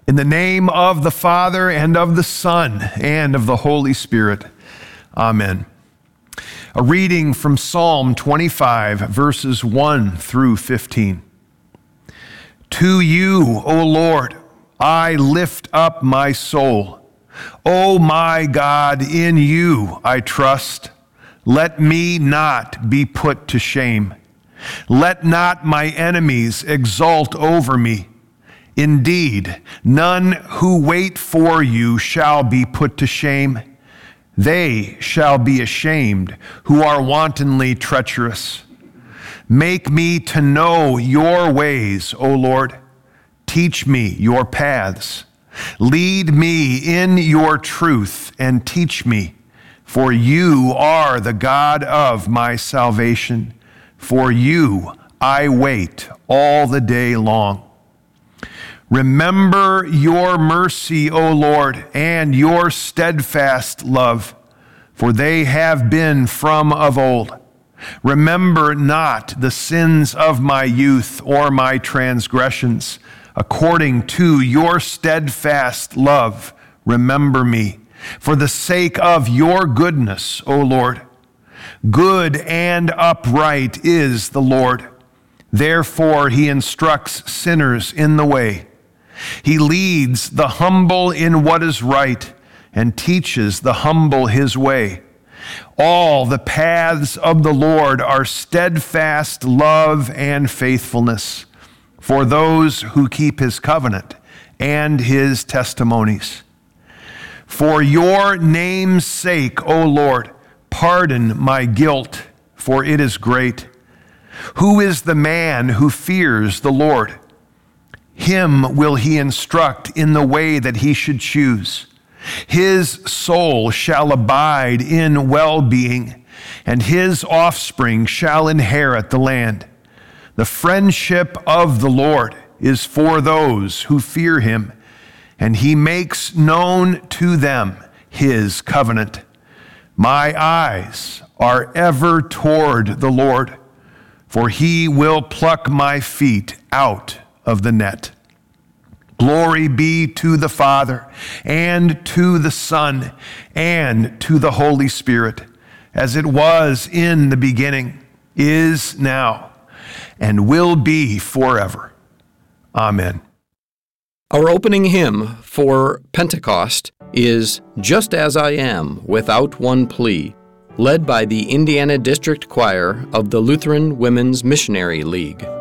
In the name of the Father, and of the Son, and of the Holy Spirit. Amen. A reading from Psalm 25, verses 1 through 15. To you, O Lord, I lift up my soul. O my God, in you I trust. Let me not be put to shame. Let not my enemies exult over me. Indeed, none who wait for you shall be put to shame. They shall be ashamed who are wantonly treacherous. Make me to know your ways, O Lord. Teach me your paths. Lead me in your truth and teach me, for you are the God of my salvation. For you I wait all the day long. Remember your mercy, O Lord, and your steadfast love, for they have been from of old. Remember not the sins of my youth or my transgressions. According to your steadfast love, remember me, for the sake of your goodness, O Lord. Good and upright is the Lord. Therefore he instructs sinners in the way. He leads the humble in what is right and teaches the humble his way. All the paths of the Lord are steadfast love and faithfulness for those who keep his covenant and his testimonies. For your name's sake, O Lord, pardon my guilt, for it is great. Who is the man who fears the Lord? Him will he instruct in the way that he should choose. His soul shall abide in well-being, and his offspring shall inherit the land. The friendship of the Lord is for those who fear him, and he makes known to them his covenant. My eyes are ever toward the Lord, for he will pluck my feet out of the net. Glory be to the Father, and to the Son, and to the Holy Spirit, as it was in the beginning, is now, and will be forever. Amen. Our opening hymn for Pentecost is Just As I Am, Without One Plea, led by the Indiana District Choir of the Lutheran Women's Missionary League.